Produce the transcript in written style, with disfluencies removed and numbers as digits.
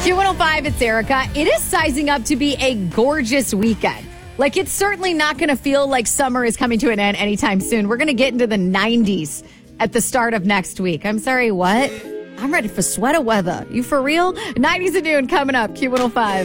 Q105, it's Erica. It is sizing up to be a gorgeous weekend. Like, it's certainly not going to feel like summer is coming to an end anytime soon. We're going to get into the 90s at the start of next week. I'm sorry, what? I'm ready for sweater weather. You for real? 90s at noon coming up, Q105.